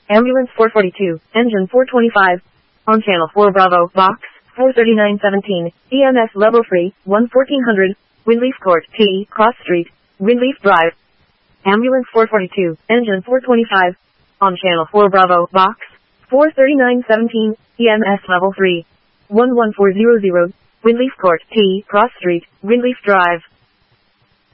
Ambulance 442, Engine 425. On Channel 4 Bravo, Box 43917, EMS Level 3, 1400, Greenleaf Court, T, Cross Street, Greenleaf Drive. Ambulance 442, Engine 425. On Channel 4 Bravo, Box 43917, EMS Level 3, 11400, Greenleaf Court, T, Cross Street, Greenleaf Drive.